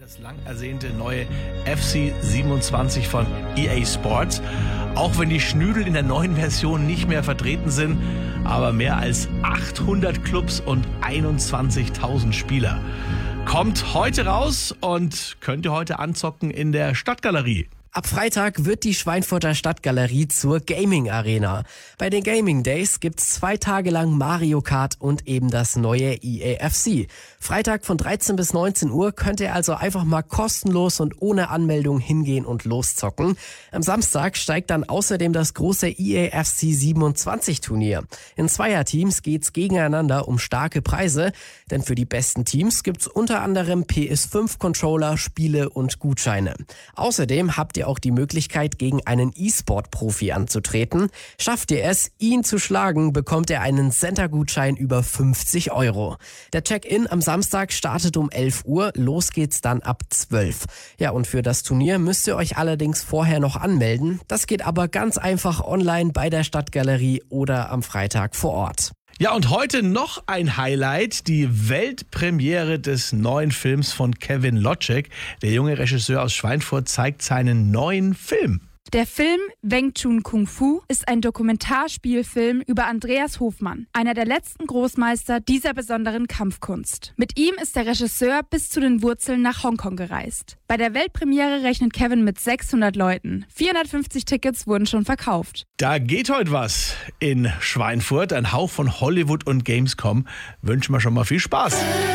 Das lang ersehnte neue FC 27 von EA Sports. Auch wenn die Schnüdel in der neuen Version nicht mehr vertreten sind, aber mehr als 800 Clubs und 21.000 Spieler. Kommt heute raus und könnt ihr heute anzocken in der Stadtgalerie. Ab Freitag wird die Schweinfurter Stadtgalerie zur Gaming-Arena. Bei den Gaming Days gibt's 2 Tage lang Mario Kart und eben das neue EAFC. Freitag von 13 bis 19 Uhr könnt ihr also einfach mal kostenlos und ohne Anmeldung hingehen und loszocken. Am Samstag steigt dann außerdem das große EAFC 27 Turnier. In Zweierteams geht's gegeneinander um starke Preise, denn für die besten Teams gibt's unter anderem PS5-Controller, Spiele und Gutscheine. Außerdem habt ihr auch die Möglichkeit, gegen einen E-Sport-Profi anzutreten. Schafft ihr es, ihn zu schlagen, bekommt ihr einen Center-Gutschein über 50 €. Der Check-in am Samstag startet um 11 Uhr, los geht's dann ab 12. Ja, und für das Turnier müsst ihr euch allerdings vorher noch anmelden. Das geht aber ganz einfach online bei der Stadtgalerie oder am Freitag vor Ort. Ja, und heute noch ein Highlight, die Weltpremiere des neuen Films von Kevin Loczek. Der junge Regisseur aus Schweinfurt zeigt seinen neuen Film. Der Film Wing Chun Kung Fu ist ein Dokumentarspielfilm über Andreas Hofmann, einer der letzten Großmeister dieser besonderen Kampfkunst. Mit ihm ist der Regisseur bis zu den Wurzeln nach Hongkong gereist. Bei der Weltpremiere rechnet Kevin mit 600 Leuten. 450 Tickets wurden schon verkauft. Da geht heute was in Schweinfurt. Ein Hauch von Hollywood und Gamescom. Wünschen wir schon mal viel Spaß.